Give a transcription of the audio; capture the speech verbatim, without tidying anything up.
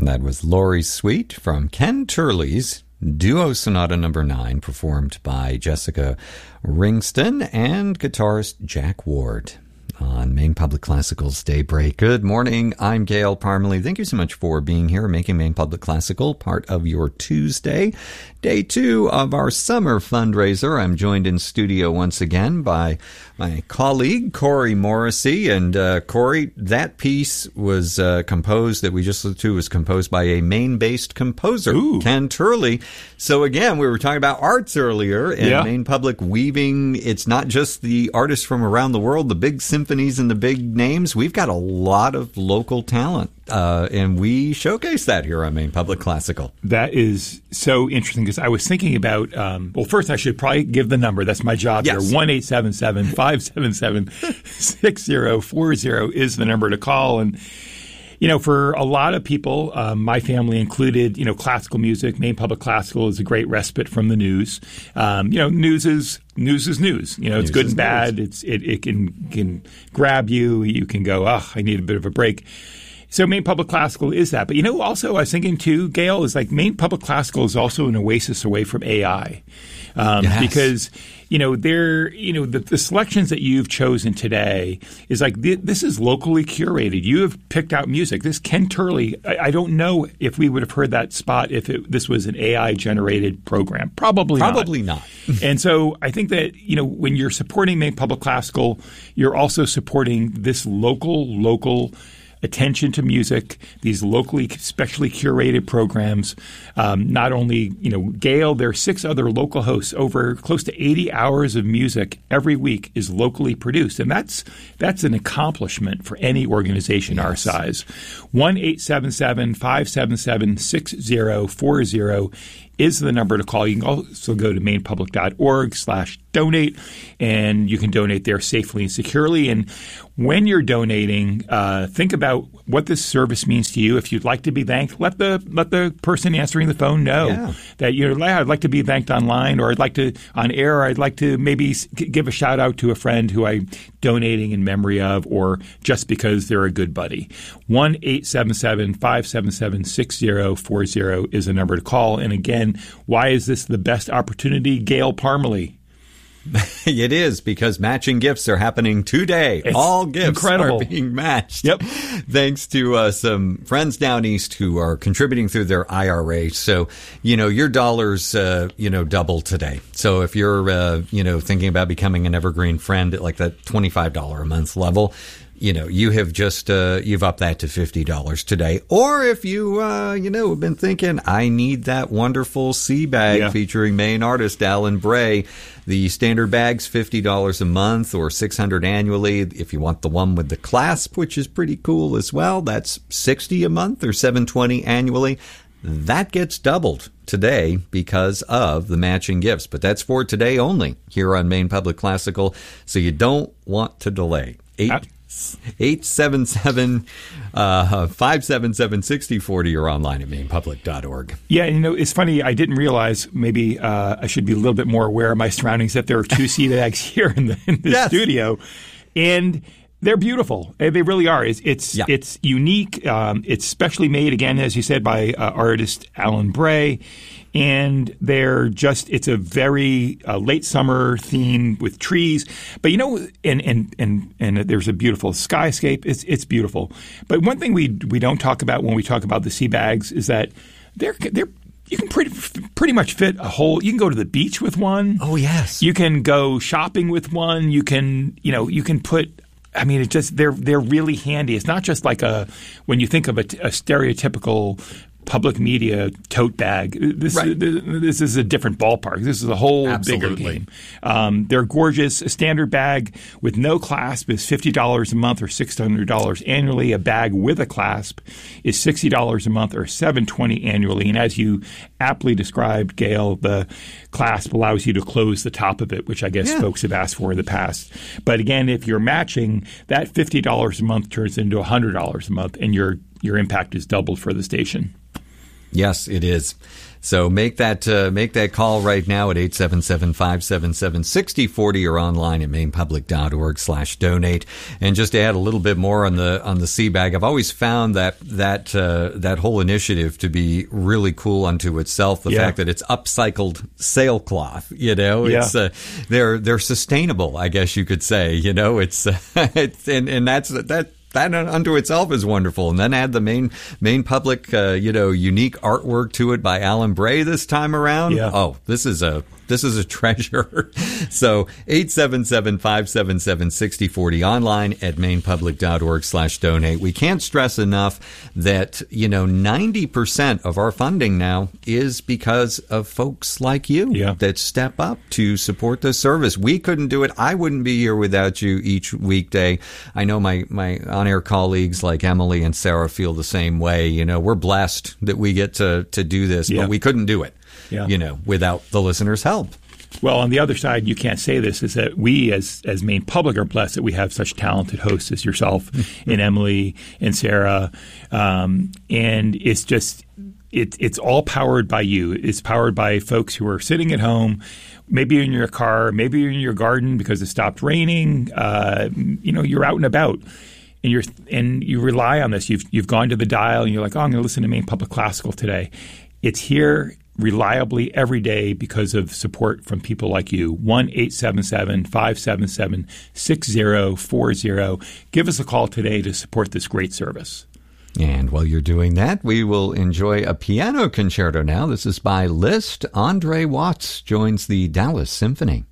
That was Lori Sweet from Ken Turley's Duo Sonata Number nine, performed by Jessica Ringston and guitarist Jack Ward on Maine Public Classical's Daybreak. Good morning. I'm Gail Parmalee. Thank you so much for being here, making Maine Public Classical part of your Tuesday, day two of our summer fundraiser. I'm joined in studio once again by my colleague, Corey Morrissey. And uh, Corey, that piece was uh, composed, that we just listened to, was composed by a Maine-based composer, Ooh. Ken Turley. So again, we were talking about arts earlier, and yeah. Maine Public weaving. It's not just the artists from around the world, the big symphonies and the big names. We've got a lot of local talent, uh, and we showcase that here on Maine Public Classical. That is so interesting, because I was thinking about, um, well, first I should probably give the number. That's my job yes. here. one eight seven seven, five seven seven, six zero four zero is the number to call. And you know, for a lot of people, um, my family included, you know, classical music. Maine Public Classical is a great respite from the news. Um, you know, news is news is news. You know, it's news good and bad. News. It's it, it can can grab you. You can go, oh, I need a bit of a break. So Maine Public Classical is that. But, you know, also I was thinking, too, Gail, is like Maine Public Classical is also an oasis away from A I. Um, yes. Because, you know, there, you know, the, the selections that you've chosen today is like, th- this is locally curated. You have picked out music. This Ken Turley, I, I don't know if we would have heard that spot if it, this was an A I-generated program. Probably not. Probably not. And so I think that, you know, when you're supporting Maine Public Classical, you're also supporting this local, local attention to music, these locally, specially curated programs. Um, not only, you know, Gail, there are six other local hosts. Over close to eighty hours of music every week is locally produced. And that's that's an accomplishment for any organization yes. our size. one eight seven seven, five seven seven, six zero four zero is the number to call. You can also go to mainepublic.org slash donate, and you can donate there safely and securely. And when you're donating, uh, think about what this service means to you. If you'd like to be thanked, let the let the person answering the phone know yeah. that you're like, I'd like to be thanked online, or I'd like to on air, or I'd like to maybe give a shout out to a friend who I'm donating in memory of, or just because they're a good buddy. one eight seven seven, five seven seven, six zero four zero is the number to call. And again, why is this the best opportunity? Gail Parmalee. It is, because matching gifts are happening today. It's All gifts incredible. are being matched. Yep. Thanks to uh, some friends down east who are contributing through their I R A. So, you know, your dollars, uh, you know, double today. So if you're, uh, you know, thinking about becoming an evergreen friend at like that twenty-five dollars a month level, you know, you have just, uh, you've upped that to fifty dollars today. Or if you, uh, you know, have been thinking, I need that wonderful sea bag yeah. featuring Maine artist Alan Bray. The standard bag's fifty dollars a month or six hundred dollars annually. If you want the one with the clasp, which is pretty cool as well, that's sixty dollars a month or seven hundred twenty dollars annually. That gets doubled today because of the matching gifts. But that's for today only here on Maine Public Classical. So you don't want to delay. Eight. eight seven seven, five seven seven, six zero four zero or online at maine public dot org. Yeah, you know, it's funny. I didn't realize maybe uh, I should be a little bit more aware of my surroundings, that there are two sea bags here in the, in the yes. studio. And they're beautiful. They really are. It's it's, yeah. it's unique. Um, it's specially made, again, as you said, by uh, artist Alan Bray. And they're just, it's a very uh, late summer theme with trees. But, you know, and and and and there's a beautiful skyscape. It's it's beautiful. But one thing we we don't talk about when we talk about the sea bags is that they're they're you can pretty pretty much fit a whole. You can go to the beach with one. Oh yes. You can go shopping with one. You can you know you can put. I mean, it just they're they're really handy. It's not just like a when you think of a, a stereotypical public media tote bag. This, right. this is a different ballpark. This is a whole Absolutely. bigger game. Um, they're gorgeous. A standard bag with no clasp is fifty dollars a month or six hundred dollars annually. A bag with a clasp is sixty dollars a month or seven hundred twenty dollars annually. And as you aptly described, Gail, the clasp allows you to close the top of it, which I guess yeah. folks have asked for in the past. But again, if you're matching, that fifty dollars a month turns into one hundred dollars a month, and your your impact is doubled for the station. Yes, it is. So make that uh, make that call right now at eight seven seven, five seven seven, six zero four zero or online at mainepublic.org slash donate. And just to add a little bit more on the on the sea bag, I've always found that that uh, that whole initiative to be really cool unto itself. The yeah. fact that it's upcycled sailcloth, you know, yeah. it's uh, they're they're sustainable, I guess you could say. You know, it's, uh, it's and and that's that. That unto itself is wonderful. And then add the main main public, uh, you know, unique artwork to it by Alan Bray this time around. Yeah. Oh, this is a this is a treasure. So eight seven seven, five seven seven, six zero four zero online at mainepublic.org slash donate. We can't stress enough that, you know, ninety percent of our funding now is because of folks like you yeah. that step up to support this service. We couldn't do it. I wouldn't be here without you each weekday. I know my, my on-air colleagues like Emily and Sarah feel the same way. You know, we're blessed that we get to, to do this, yeah. but we couldn't do it, yeah. you know, without the listeners' help. Well, on the other side, you can't say this, is that we as as Maine Public are blessed that we have such talented hosts as yourself and Emily and Sarah. Um, and it's just, it, it's all powered by you. It's powered by folks who are sitting at home. Maybe you're in your car, maybe you're in your garden because it stopped raining. Uh, you know, you're out and about. And you're and you rely on this. You've you've gone to the dial and you're like, oh, I'm going to listen to Maine Public Classical today. It's here reliably every day because of support from people like you. one eight seven seven, five seven seven, six zero four zero. Give us a call today to support this great service. And while you're doing that, we will enjoy a piano concerto now. This is by Liszt. Andre Watts joins the Dallas Symphony.